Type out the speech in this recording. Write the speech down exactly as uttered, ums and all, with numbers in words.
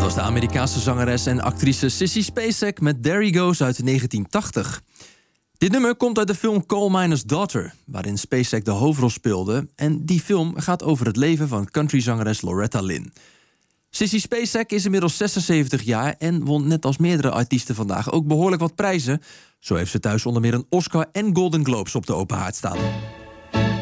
was de Amerikaanse zangeres en actrice Sissy Spacek met There He Goes uit negentien tachtig. Dit nummer komt uit de film Coal Miner's Daughter, waarin Spacek de hoofdrol speelde. En die film gaat over het leven van countryzangeres Loretta Lynn. Sissy Spacek is inmiddels zesenzeventig jaar en won net als meerdere artiesten vandaag ook behoorlijk wat prijzen. Zo heeft ze thuis onder meer een Oscar en Golden Globes op de open haard staan.